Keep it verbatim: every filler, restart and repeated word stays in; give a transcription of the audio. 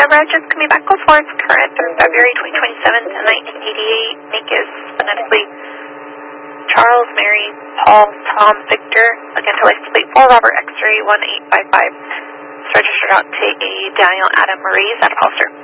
beverages coming back and forth, current through February twenty twenty-seven to nineteen eighty-eight. Make is phonetically Charles, Mary, Paul, Tom, Victor. Again, to license plate four, Robert X-ray one eight five five. Registered out to a Daniel Adam Marie. Is that a Holster?